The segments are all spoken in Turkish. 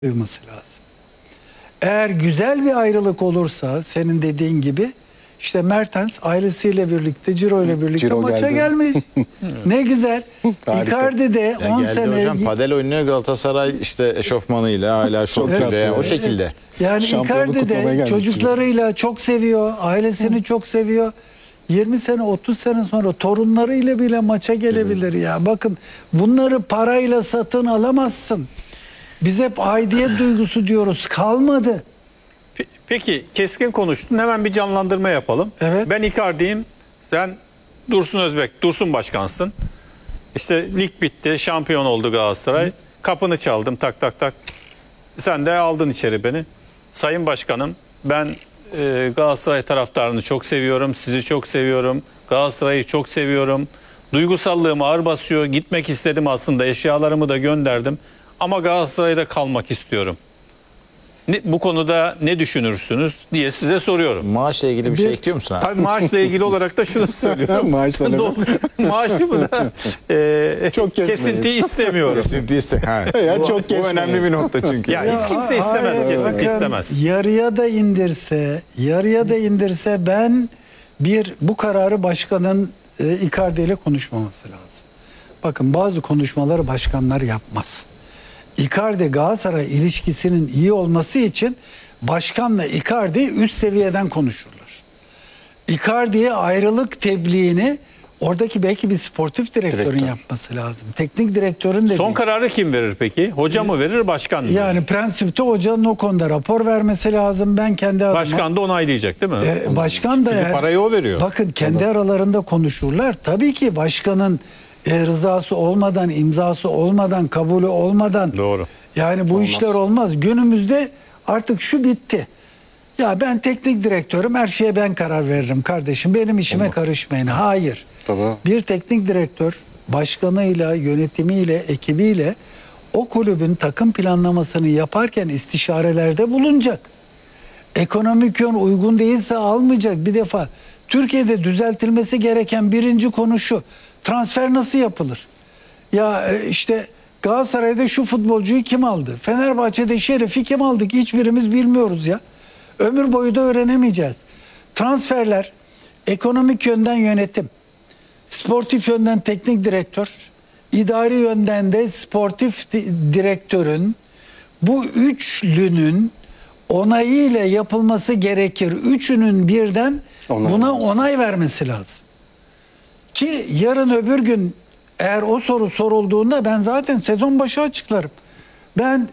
duyması lazım. Eğer güzel bir ayrılık olursa senin dediğin gibi işte Mertens ailesiyle birlikte Ciro ile birlikte Ciro maça geldi. gelmiş. Ne güzel. Icardi de 10 geldi sene hocam padel oynuyor Galatasaray işte eşofmanıyla hala şortuyla tatlı. o şekilde. yani Şampiyonluk Icardi kutlamaya de gelmiş çocuklarıyla çok seviyor, ailesini çok seviyor. 20 sene 30 sene sonra torunlarıyla bile maça gelebilir ya. Bakın bunları parayla satın alamazsın. Biz hep aidiyet duygusu diyoruz. Kalmadı. Peki keskin konuştun. Hemen bir canlandırma yapalım. Evet. Ben Icardi'yim. Sen Dursun Özbek, Dursun Başkansın. İşte lig bitti. Şampiyon oldu Galatasaray. Kapını çaldım tak tak tak. Sen de aldın içeri beni. Sayın Başkanım ben Galatasaray taraftarını çok seviyorum. Sizi çok seviyorum. Galatasaray'ı çok seviyorum. Duygusallığım ağır basıyor. Gitmek istedim aslında. Eşyalarımı da gönderdim. Ama Galatasaray'da kalmak istiyorum. Bu konuda ne düşünürsünüz diye size soruyorum. Maaşla ilgili bir şey ekliyor musun abi? Tabii maaşla ilgili olarak da şunu söylüyorum. Maaşla Maaşımı da Çok kesmeyin. kesinti istemiyorum. Kesinti iste. Ha. Ya bu, çok bu kesmeyin. önemli bir nokta çünkü. Ya hiç kimse istemez, hayır, kesinti bakın, istemez. Yarıya da indirse ben bu kararı başkanın Icardi ile konuşmaması lazım. Bakın bazı konuşmaları başkanlar yapmaz. Icardi Galatasaray ilişkisinin iyi olması için başkanla Icardi üst seviyeden konuşurlar. Icardi'ye ayrılık tebliğini oradaki belki bir sportif direktörün yapması lazım. Teknik direktörün de Son değil. kararı kim verir peki? Hoca mı verir, başkan mı? Yani prensipte hocanın o konuda rapor vermesi lazım. Ben kendi adıma... Başkan da onaylayacak değil mi? Başkan da Çünkü parayı o veriyor. Bakın kendi aralarında konuşurlar. Tabii ki başkanın rızası olmadan, imzası olmadan, kabulü olmadan Doğru. yani bu işler olmaz. Günümüzde artık şu bitti. Ya ben teknik direktörüm, her şeye ben karar veririm kardeşim. Benim işime karışmayın. Hayır. Tabii. Bir teknik direktör başkanıyla, yönetimiyle, ekibiyle o kulübün takım planlamasını yaparken istişarelerde bulunacak. Ekonomik yön uygun değilse almayacak. Bir defa Türkiye'de düzeltilmesi gereken birinci konu şu. Transfer nasıl yapılır? Ya işte Galatasaray'da şu futbolcuyu kim aldı? Fenerbahçe'de Şerif'i kim aldı ki hiçbirimiz bilmiyoruz ya. Ömür boyu da öğrenemeyeceğiz. Transferler, ekonomik yönden yönetim, sportif yönden teknik direktör, idari yönden de sportif direktörün bu üçlünün onayıyla yapılması gerekir. Üçünün birden buna onay vermesi lazım. Ki yarın öbür gün eğer o soru sorulduğunda ben zaten sezon başı açıklarım. Ben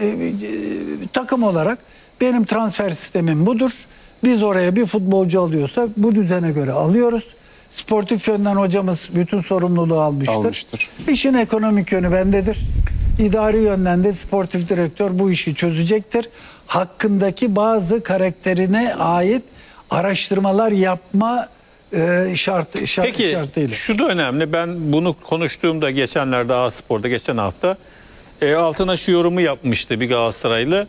takım olarak benim transfer sistemim budur. Biz oraya bir futbolcu alıyorsak bu düzene göre alıyoruz. Sportif yönden hocamız bütün sorumluluğu almıştır. İşin ekonomik yönü bendedir. İdari yönden de sportif direktör bu işi çözecektir. Hakkındaki bazı karakterine ait araştırmalar yapma Peki şartıyla. şu da önemli. Ben bunu konuştuğumda geçenlerde A-Spor'da geçen hafta altına şu yorumu yapmıştı bir Galatasaraylı.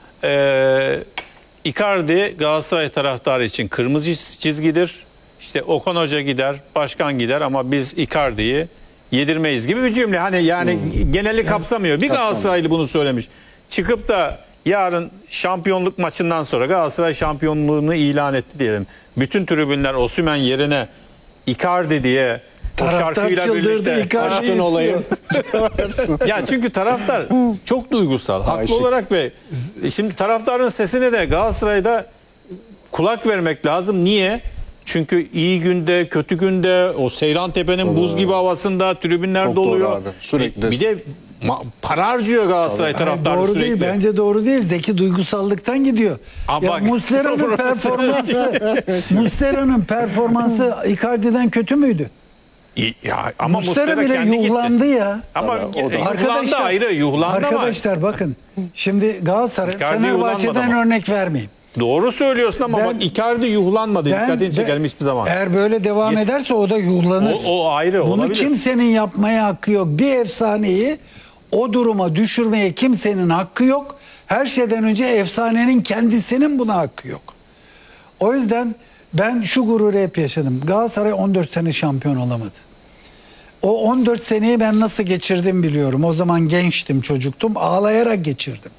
Icardi Galatasaray taraftarı için kırmızı çizgidir. İşte Okan Hoca gider, başkan gider ama biz Icardi'yi yedirmeyiz gibi bir cümle. Hani yani geneli kapsamıyor. Bir Galatasaraylı bunu söylemiş. Çıkıp da yarın şampiyonluk maçından sonra Galatasaray şampiyonluğunu ilan etti diyelim. Bütün tribünler Osimhen yerine Icardi diye o şarkıyla birlikte Başkan olayım. ya çünkü taraftar çok duygusal. Haklı olarak ve şimdi taraftarın sesine de Galatasaray'da kulak vermek lazım. Niye? Çünkü iyi günde, kötü günde o Seyrantepe'nin buz gibi havasında tribünler Çok doluyor. doğru abi. Sürekli. Bir de para harcıyor Galatasaray taraftarı doğru sürekli. değil, bence doğru değil. Zeki duygusallıktan gidiyor. Ama Ya bak, Muslera'nın performansı Icardi'den kötü müydü? Ama Muslera bile kendi yuhlandı gitti. ya. Ama yuhlandı Arkadaşlar, ayrı, yuhlandı arkadaşlar bakın. Şimdi Galatasaray, Icardi Fenerbahçe'den yuhlanmadı ama. örnek vermeyeyim. Doğru söylüyorsun ama bak Icardi yuhlanmadı. Dikkatini çekelim hiçbir zaman. Eğer böyle devam ederse o da yuhlanır. O ayrı Bunu olabilir. kimsenin yapmaya hakkı yok. Bir efsaneyi o duruma düşürmeye kimsenin hakkı yok. Her şeyden önce efsanenin kendisinin buna hakkı yok. O yüzden ben şu gururu hep yaşadım. Galatasaray 14 sene şampiyon olamadı. O 14 seneyi ben nasıl geçirdim biliyorum. O zaman gençtim, çocuktum. Ağlayarak geçirdim.